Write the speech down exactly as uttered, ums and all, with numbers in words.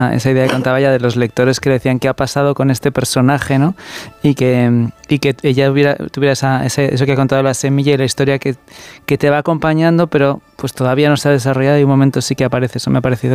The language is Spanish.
esa idea que contaba ella de los lectores que decían qué ha pasado con este personaje, ¿no? Y que, y que ella hubiera, tuviera esa, ese, eso que ha contado la semilla y la historia que, que te va acompañando, pero pues todavía no se ha desarrollado y un momento sí que aparece. Eso me ha parecido